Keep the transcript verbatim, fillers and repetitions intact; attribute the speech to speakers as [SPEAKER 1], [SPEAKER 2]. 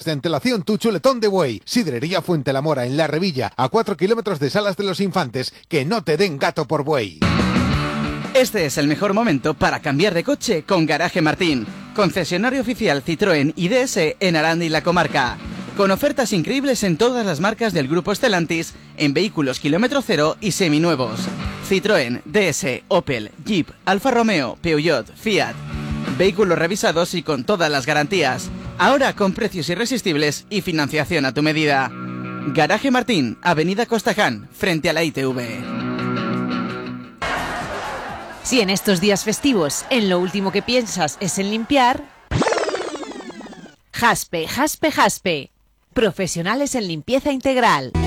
[SPEAKER 1] Descentelación Tu Chuletón de Buey. Sidrería Fuente la Mora en La Revilla, a cuatro kilómetros de Salas de los Infantes. Que no te den gato por buey.
[SPEAKER 2] Este es el mejor momento para cambiar de coche con Garaje Martín, concesionario oficial Citroën y D S en Aranda y la comarca. Con ofertas increíbles en todas las marcas del grupo Stellantis, en vehículos kilómetro cero y seminuevos. Citroën, D S, Opel, Jeep, Alfa Romeo, Peugeot, Fiat. Vehículos revisados y con todas las garantías. Ahora con precios irresistibles y financiación a tu medida. Garaje Martín, Avenida Costaján, frente a la I T V.
[SPEAKER 3] Si en estos días festivos en lo último que piensas es en limpiar, Jaspe, Jaspe, Jaspe. Profesionales en limpieza integral.